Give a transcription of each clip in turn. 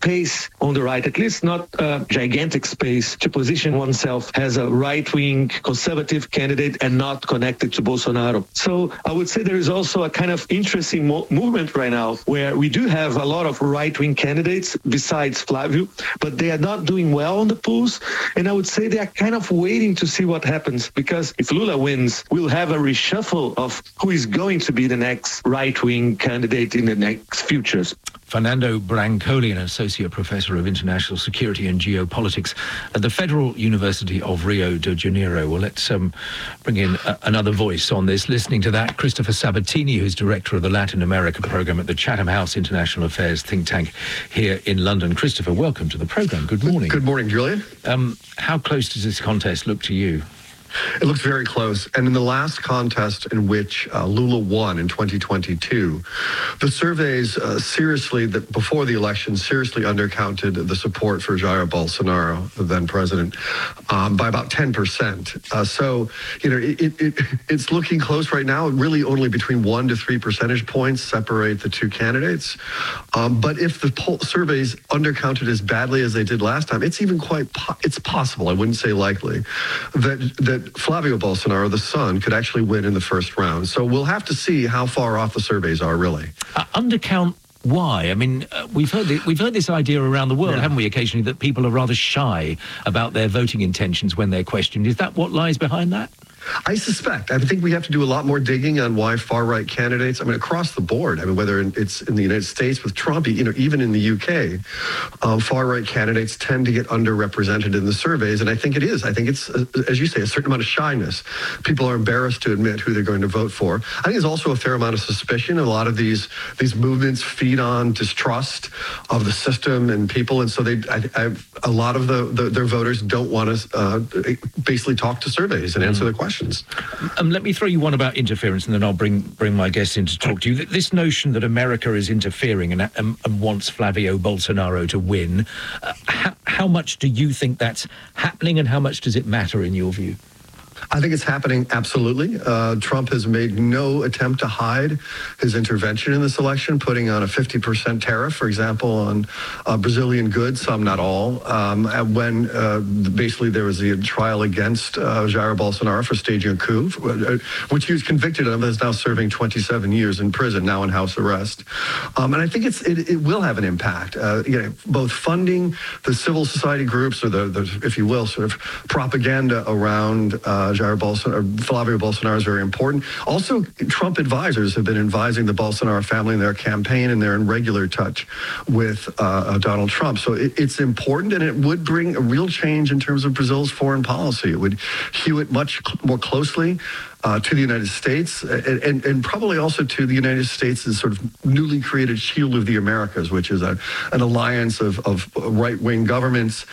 space on the right, at least not a gigantic space, to position oneself as a right-wing conservative candidate and not connected to Bolsonaro. So I would say there is also a kind of interesting movement right now where we do have a lot of right-wing candidates besides Flavio, but they are not doing well on the polls. And I would say they are kind of waiting to see what happens, because if Lula wins, we'll have a reshuffle of who is going to be the next right-wing candidate in the next futures. Fernando Brancoli, an associate professor of international security and geopolitics at the Federal University of Rio de Janeiro. Well, let's bring in another voice on this. Listening to that, Christopher Sabatini, who's director of the Latin America program at the Chatham House International Affairs think tank here in London. Christopher, welcome to the program. Good morning. Good morning, Julian. How close does this contest look to you? It looks very close. And in the last contest in which Lula won in 2022, the surveys before the election, seriously undercounted the support for Jair Bolsonaro, the then president, by about 10%. So, it's looking close right now. Really only between 1 to 3 percentage points separate the two candidates. But if the surveys undercounted as badly as they did last time, it's even it's possible, I wouldn't say likely, that Flavio Bolsonaro, the son, could actually win in the first round. So we'll have to see how far off the surveys are, really. Undercount why? I mean, we've heard this idea around the world, haven't we, occasionally, that people are rather shy about their voting intentions when they're questioned. Is that what lies behind that? I think we have to do a lot more digging on why far-right candidates, across the board, whether it's in the United States with Trump, even in the UK, far-right candidates tend to get underrepresented in the surveys, and I think it is. I think it's, as you say, a certain amount of shyness. People are embarrassed to admit who they're going to vote for. I think there's also a fair amount of suspicion. A lot of these movements feed on distrust of the system and people, and so a lot of their voters don't want to basically talk to surveys and answer the questions. Let me throw you one about interference, and then I'll bring my guests in to talk to you. This notion that America is interfering and wants Flavio Bolsonaro to win, how much do you think that's happening, and how much does it matter in your view? I think it's happening, absolutely. Trump has made no attempt to hide his intervention in this election, putting on a 50% tariff, for example, on Brazilian goods, some, not all, when basically there was the trial against Jair Bolsonaro for staging a coup, which he was convicted of, is now serving 27 years in prison, now in house arrest. And I think it will have an impact. Both funding the civil society groups, or the if you will, sort of propaganda around Flavio Bolsonaro is very important. Also, Trump advisors have been advising the Bolsonaro family in their campaign, and they're in regular touch with Donald Trump. So it's important, and it would bring a real change in terms of Brazil's foreign policy. It would hew it much more closely to the United States, and probably also to the United States' sort of newly created Shield of the Americas, which is an alliance of right-wing governments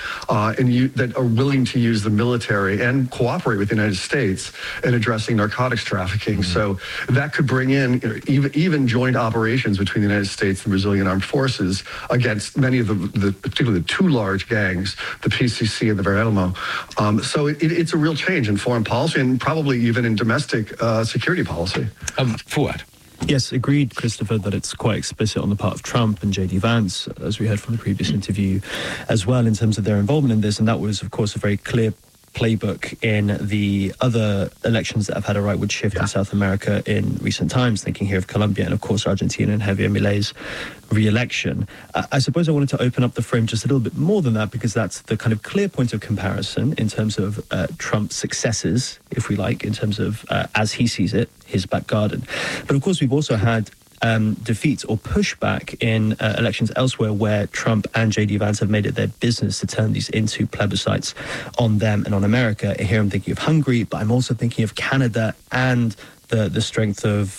that are willing to use the military and cooperate with the United States in addressing narcotics trafficking. So that could bring in even joint operations between the United States and Brazilian armed forces against many of particularly the two large gangs, the PCC and the Verelmo. So it's a real change in foreign policy, and probably even in domestic security policy. Fouad. Yes, agreed, Christopher, that it's quite explicit on the part of Trump and J.D. Vance, as we heard from the previous interview as well, in terms of their involvement in this. And that was, of course, a very clear playbook in the other elections that have had a rightward shift in South America in recent times, thinking here of Colombia and, of course, Argentina and Javier Milei's re-election. I suppose I wanted to open up the frame just a little bit more than that, because that's the kind of clear point of comparison in terms of Trump's successes, if we like, in terms of, as he sees it, his back garden. But, of course, we've also had defeats or pushback in elections elsewhere where Trump and J.D. Vance have made it their business to turn these into plebiscites on them and on America. Here I'm thinking of Hungary, but I'm also thinking of Canada and the strength of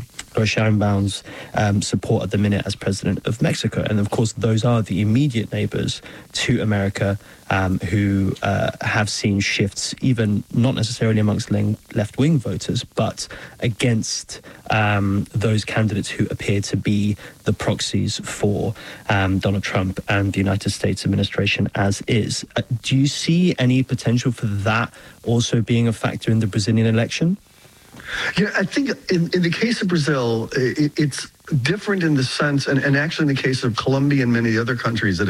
Sheinbaum's support at the minute as president of Mexico. And of course, those are the immediate neighbors to America who have seen shifts, even not necessarily amongst left-wing voters, but against those candidates who appear to be the proxies for Donald Trump and the United States administration as is. Do you see any potential for that also being a factor in the Brazilian election? I think in the case of Brazil, it's different in the sense, and actually in the case of Colombia and many other countries that